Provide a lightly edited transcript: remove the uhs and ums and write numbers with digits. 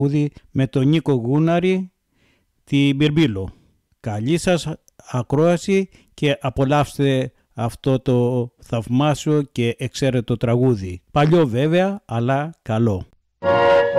με τον Νίκο Γούναρη, την Μπιρμπίλο. Καλή σας ακρόαση και απολαύστε αυτό το θαυμάσιο και εξαίρετο τραγούδι. Παλιό βέβαια, αλλά καλό.